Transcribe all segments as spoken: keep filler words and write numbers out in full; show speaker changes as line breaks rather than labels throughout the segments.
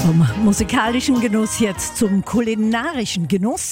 Vom musikalischen Genuss jetzt zum kulinarischen Genuss.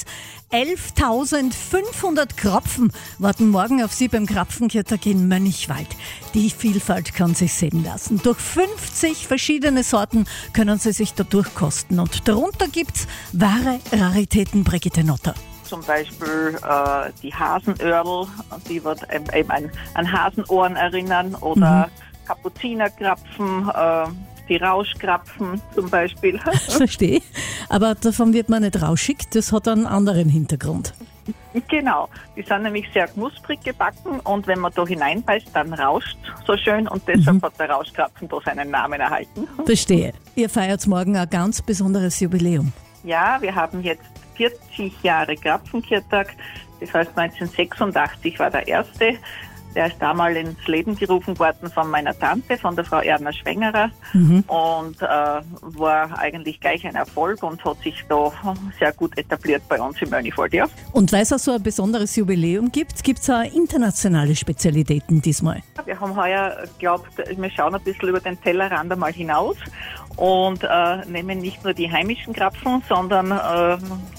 elftausendfünfhundert Krapfen warten morgen auf Sie beim Krapfenkirtag in Mönchwald. Die Vielfalt kann sich sehen lassen. Durch fünfzig verschiedene Sorten können Sie sich da durchkosten. Und darunter gibt's wahre Raritäten, Brigitte Notter.
Zum Beispiel äh, die Hasenöhrl, die wird eben an, an Hasenohren erinnern, oder mhm. Kapuzinerkrapfen, äh, die Rauschkrapfen zum Beispiel.
Verstehe. Aber davon wird man nicht rauschig, das hat einen anderen Hintergrund.
Genau, die sind nämlich sehr knusprig gebacken und wenn man da hineinbeißt, dann rauscht so schön und deshalb mhm. hat der Rauschkrapfen da seinen Namen erhalten.
Verstehe. Ihr feiert morgen ein ganz besonderes Jubiläum.
Ja, wir haben jetzt vierzig Jahre Krapfenkirtag, das heißt neunzehnhundertsechsundachtzig war der erste. Der ist damals ins Leben gerufen worden von meiner Tante, von der Frau Erna Schwengerer mhm. und äh, war eigentlich gleich ein Erfolg und hat sich da sehr gut etabliert bei uns im Mönchwald. Ja.
Und weil es auch so ein besonderes Jubiläum gibt, gibt es auch internationale Spezialitäten diesmal.
Wir haben heuer geglaubt, wir schauen ein bisschen über den Tellerrand einmal hinaus und äh, nehmen nicht nur die heimischen Krapfen, sondern äh,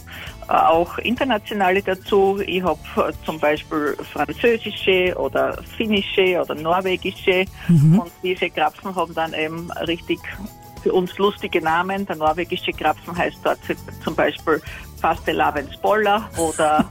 auch internationale dazu. Ich habe zum Beispiel französische oder finnische oder norwegische mhm. und diese Krapfen haben dann eben richtig für uns lustige Namen. Der norwegische Krapfen heißt dort zum Beispiel Fastelavensboller oder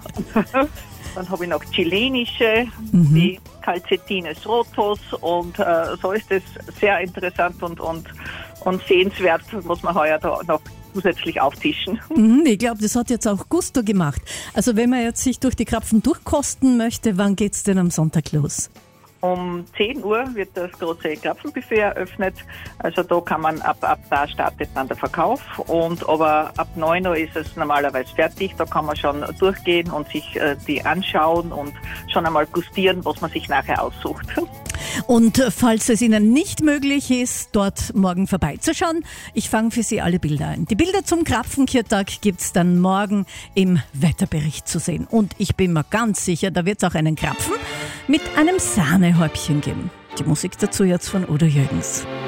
dann habe ich noch chilenische, mhm. die Calcetines rotos und äh, so ist es sehr interessant und, und, und sehenswert, muss man heuer da noch zusätzlich auftischen.
Ich glaube, das hat jetzt auch Gusto gemacht. Also wenn man jetzt sich durch die Krapfen durchkosten möchte, wann geht's denn am Sonntag los?
Um zehn Uhr wird das große Krapfenbuffet eröffnet. Also da kann man, ab, ab da startet dann der Verkauf. Und aber ab neun Uhr ist es normalerweise fertig. Da kann man schon durchgehen und sich äh, die anschauen und schon einmal gustieren, was man sich nachher aussucht.
Und falls es Ihnen nicht möglich ist, dort morgen vorbeizuschauen, ich fange für Sie alle Bilder ein. Die Bilder zum Krapfenkirtag gibt's dann morgen im Wetterbericht zu sehen. Und ich bin mir ganz sicher, da wird es auch einen Krapfen mit einem Sahnehäubchen geben. Die Musik dazu jetzt von Udo Jürgens.